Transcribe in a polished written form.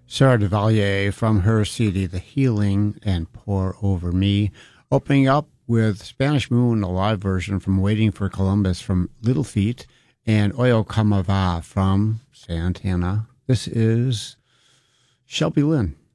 Sarah Duvalier from her CD, The Healing and Pour Over Me, opening up with Spanish Moon, a live version from Waiting for Columbus from Little Feat, and Oyo Como Va from Santana. This is Shelby Lynn.